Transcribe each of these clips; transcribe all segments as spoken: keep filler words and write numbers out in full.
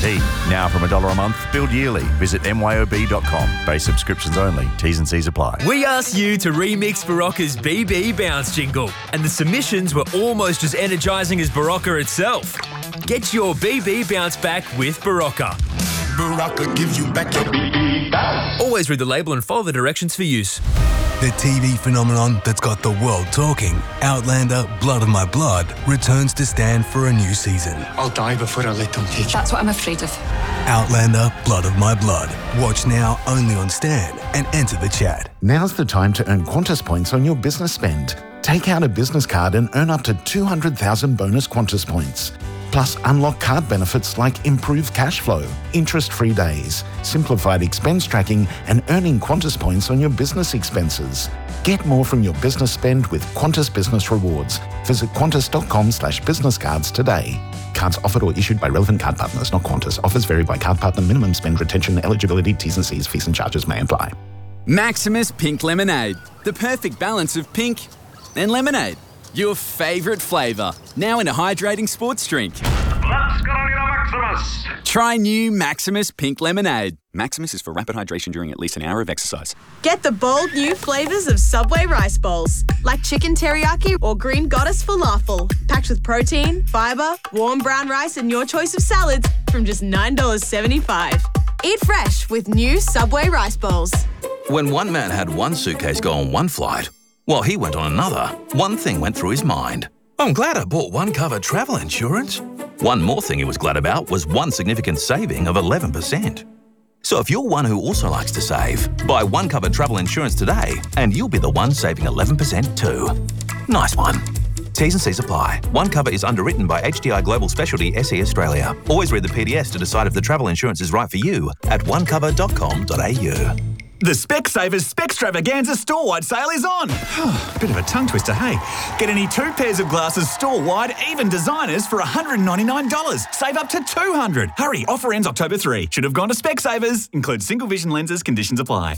T. Now from a dollar a month, billed yearly. Visit m y o b dot com. Base subscriptions only. T's and C's apply. We asked you to remix Barocca's B B Bounce jingle, and the submissions were almost as energising as Barocca itself. Get your B B Bounce back with Barocca. Barocca gives you back your B B bounce. Always read the label and follow the directions for use. The T V phenomenon that's got the world talking, Outlander Blood of My Blood, returns to stand for a new season. I'll die before I let them take you. That's what I'm afraid of. Outlander Blood of My Blood. Watch now only on Stan and enter the chat. Now's the time to earn Qantas points on your business spend. Take out a business card and earn up to two hundred thousand bonus Qantas points. Plus, unlock card benefits like improved cash flow, interest-free days, simplified expense tracking, and earning Qantas points on your business expenses. Get more from your business spend with Qantas Business Rewards. Visit qantas.com slash business cards today. Cards offered or issued by relevant card partners, not Qantas. Offers vary by card partner. Minimum spend, retention, eligibility, T's and C's, fees and charges may apply. Maximus Pink Lemonade. The perfect balance of pink and lemonade. Your favourite flavour. Now in a hydrating sports drink. Let's get on to Maximus. Try new Maximus Pink Lemonade. Maximus is for rapid hydration during at least an hour of exercise. Get the bold new flavours of Subway rice bowls, like chicken teriyaki or green goddess falafel, packed with protein, fibre, warm brown rice and your choice of salads from just nine dollars seventy-five. Eat fresh with new Subway rice bowls. When one man had one suitcase go on one flight, while he went on another, one thing went through his mind. I'm glad I bought one cover travel insurance. One more thing he was glad about was one significant saving of eleven percent. So if you're one who also likes to save, buy one cover travel insurance today and you'll be the one saving eleven percent too. Nice one. T's and C's apply. One cover is underwritten by H D I Global Specialty S E Australia. Always read the P D S to decide if the travel insurance is right for you at one cover dot com dot a u. The Specsavers Spextravaganza store-wide sale is on. Bit of a tongue twister, hey? Get any two pairs of glasses store-wide, even designers, for one hundred ninety-nine dollars. Save up to two hundred dollars. Hurry, offer ends October third. Should have gone to Specsavers. Includes single vision lenses, conditions apply.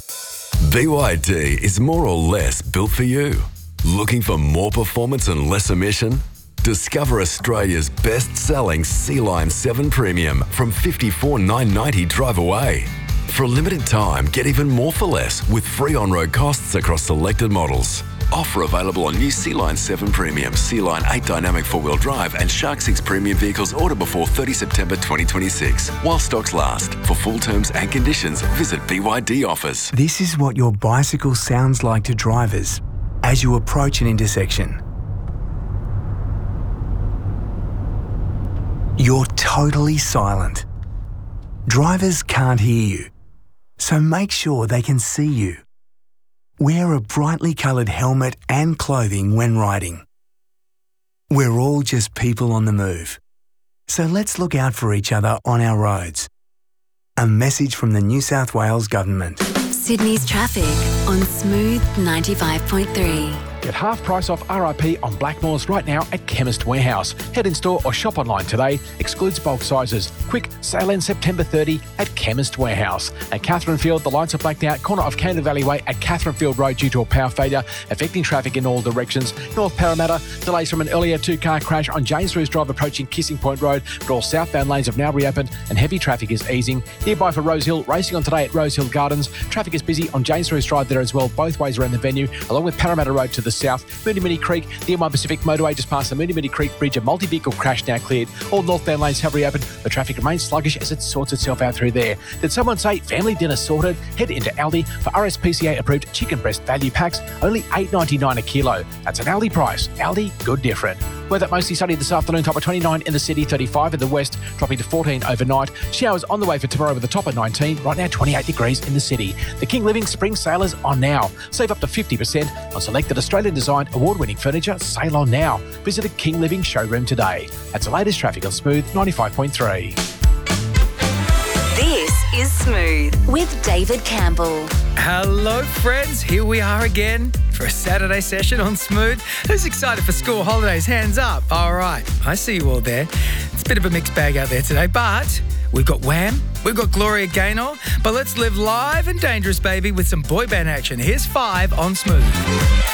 B Y D is more or less built for you. Looking for more performance and less emission? Discover Australia's best-selling C-Line seven Premium from fifty-four thousand nine hundred ninety dollars drive away. For a limited time, get even more for less with free on-road costs across selected models. Offer available on new C-Line seven Premium, C-Line eight Dynamic four-wheel drive and Shark six Premium vehicles ordered before thirtieth September twenty twenty-six. While stocks last. For full terms and conditions, visit B Y D Offers. This is what your bicycle sounds like to drivers as you approach an intersection. You're totally silent. Drivers can't hear you, so make sure they can see you. Wear a brightly coloured helmet and clothing when riding. We're all just people on the move, so let's look out for each other on our roads. A message from the New South Wales Government. Sydney's traffic on Smooth ninety-five point three. Get half price off R I P on Blackmores right now at Chemist Warehouse. Head in store or shop online today. Excludes bulk sizes. Quick, sale ends September thirtieth at Chemist Warehouse. At Catherine Field, the lights are blacked out. Corner of Canada Valley Way at Catherine Field Road due to a power failure, affecting traffic in all directions. North Parramatta, delays from an earlier two-car crash on James Roos Drive approaching Kissing Point Road, but all southbound lanes have now reopened and heavy traffic is easing. Nearby for Rose Hill, racing on today at Rose Hill Gardens. Traffic is busy on James Roos Drive there as well, both ways around the venue, along with Parramatta Road to the south. Moonee Moonee Creek, the M one Pacific Motorway just past the Moonee Moonee Creek Bridge, a multi-vehicle crash now cleared. All northbound lanes have reopened. The traffic remains sluggish as it sorts itself out through there. Did someone say family dinner sorted? Head into Aldi for R S P C A approved chicken breast value packs, only eight ninety-nine a kilo. That's an Aldi price. Aldi, good different. Weather mostly sunny this afternoon, top of twenty-nine in the city, thirty-five in the west, dropping to fourteen overnight. Showers on the way for tomorrow with a top of nineteen, right now twenty-eight degrees in the city. The King Living Spring Sale is on now. Save up to fifty percent on selected Australian designed award-winning furniture. Sale on now. Visit a King Living showroom today. That's the latest traffic on Smooth ninety-five point three. This is Smooth with David Campbell. Hello, friends. Here we are again for a Saturday session on Smooth. Who's excited for school holidays? Hands up. All right. I see you all there. It's a bit of a mixed bag out there today, but we've got Wham, we've got Gloria Gaynor, but let's live live and dangerous, baby, with some boy band action. Here's Five on Smooth.